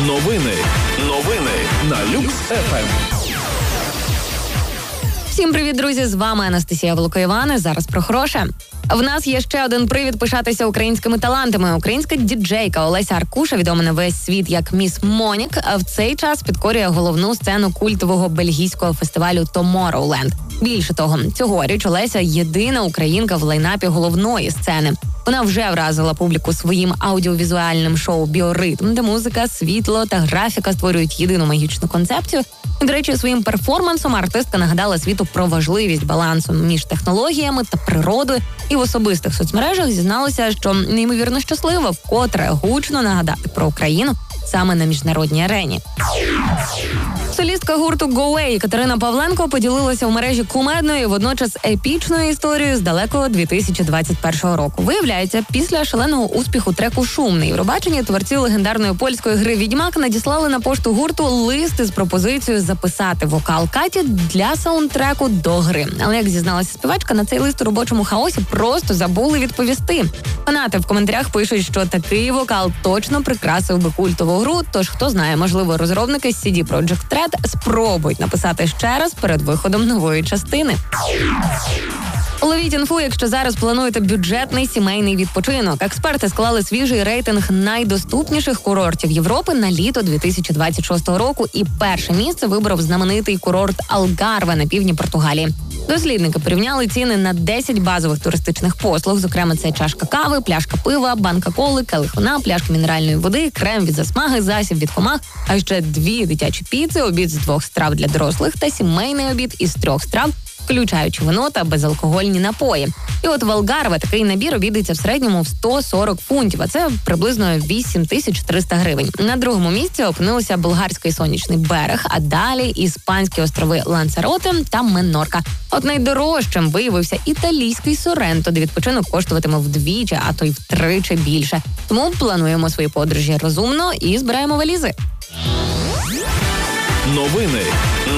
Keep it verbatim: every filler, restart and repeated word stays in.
Новини. Новини на Люкс еф ем. Всім привіт, друзі! З вами Анастасія Волокоєвана. Зараз про хороше. В нас є ще один привід пишатися українськими талантами. Українська діджейка Олеся Аркуша, відома на весь світ як Міс Монік, в цей час підкорює головну сцену культового бельгійського фестивалю Tomorrowland. Більше того, цьогоріч Олеся – єдина українка в лайнапі головної сцени. Вона вже вразила публіку своїм аудіовізуальним шоу «Біоритм», де музика, світло та графіка створюють єдину магічну концепцію. І, до речі, своїм перформансом артистка нагадала світу про важливість балансу між технологіями та природою, і в особистих соцмережах зізналася, що неймовірно щаслива вкотре гучно нагадати про Україну саме на міжнародній арені. Солістка гурту Go Away Катерина Павленко поділилася в мережі кумедною і водночас епічною історією з далекого дві тисячі двадцять першого року. Виявляється, після шаленого успіху треку «Шум» на Євробаченні творці легендарної польської гри «Відьмак» надіслали на пошту гурту лист із пропозицією записати вокал Каті для саундтреку до гри. Але, як зізналася співачка, на цей лист у робочому хаосі просто забули відповісти. Фанати в коментарях пишуть, що такий вокал точно прикрасив би культову гру, тож хто знає, можливо, розробники з сі ді Projekt Red спробують написати ще раз перед виходом нової частини. Ловіть інфу, якщо зараз плануєте бюджетний сімейний відпочинок. Експерти склали свіжий рейтинг найдоступніших курортів Європи на літо дві тисячі двадцять шостого року, і перше місце вибрав знаменитий курорт Алгарве на півдні Португалії. Дослідники порівняли ціни на десять базових туристичних послуг, зокрема це чашка кави, пляшка пива, банка коли, келих вина, пляшка мінеральної води, крем від засмаги, засіб від комах, а ще дві дитячі піци, обід з двох страв для дорослих та сімейний обід із трьох страв, включаючи вино та безалкогольні напої. І от в Алгарве такий набір обійдеться в середньому в сто сорок фунтів, а це приблизно вісім тисяч триста гривень. На другому місці опинилися болгарський сонячний берег, а далі іспанські острови Лансароте та Менорка. От найдорожчим виявився італійський Соренто, де відпочинок коштуватиме вдвічі, а то й втричі більше. Тому плануємо свої подорожі розумно і збираємо валізи. Новини